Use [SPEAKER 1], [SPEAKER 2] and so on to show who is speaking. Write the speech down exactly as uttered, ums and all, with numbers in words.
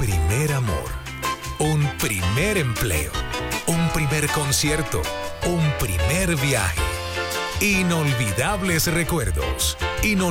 [SPEAKER 1] primer amor, un primer empleo, un primer concierto, un primer viaje. Inolvidables recuerdos, inolvidables